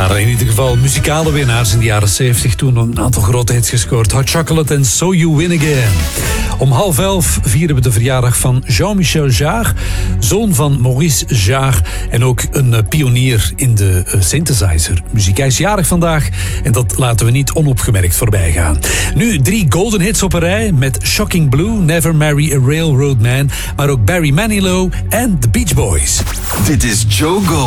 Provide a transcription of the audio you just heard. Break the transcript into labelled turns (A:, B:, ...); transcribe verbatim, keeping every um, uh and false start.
A: waren in ieder geval muzikale winnaars in de jaren zeventig. Toen een aantal grote hits gescoord. Hot Chocolate en So You Win Again. Om half elf vieren we de verjaardag van Jean-Michel Jarre. Zoon van Maurice Jarre. En ook een uh, pionier in de uh, synthesizer muziek. Hij is jarig vandaag. En dat laten we niet onopgemerkt voorbij gaan. Nu drie golden hits op een rij. Met Shocking Blue, Never Marry a Railroad Man. Maar ook Barry Manilow en The Beach Boys.
B: Dit is Joe Gold.